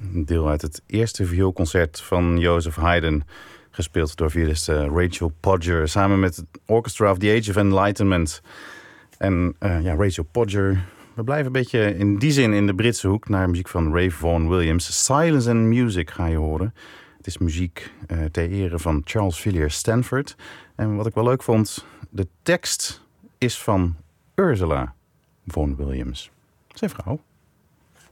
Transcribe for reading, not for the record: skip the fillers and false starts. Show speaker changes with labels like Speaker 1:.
Speaker 1: Een deel uit het eerste vioolconcert van Joseph Haydn, gespeeld door violiste Rachel Podger, samen met het Orchestra of the Age of Enlightenment. En Rachel Podger, we blijven een beetje in die zin in de Britse hoek naar muziek van Ray Vaughan Williams. Silence and Music ga je horen. Het is muziek ter ere van Charles Villiers Stanford. En wat ik wel leuk vond, de tekst is van Ursula Vaughan Williams, zijn vrouw.